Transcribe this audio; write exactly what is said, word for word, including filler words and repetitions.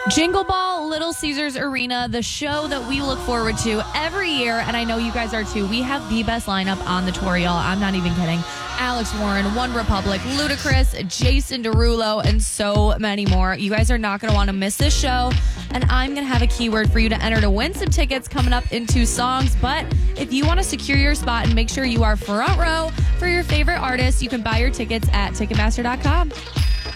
Jingle Ball, Little Caesars Arena, the show that we look forward to every year, and I know you guys are too. We have the best lineup on the tour, y'all. I'm not even kidding. Alex Warren, One Republic, Ludacris, Jason Derulo, and so many more. You guys are not going to want to miss this show, and I'm going to have a keyword for you to enter to win some tickets coming up in two songs. But if you want to secure your spot and make sure you are front row for your favorite artist, you can buy your tickets at Ticketmaster dot com.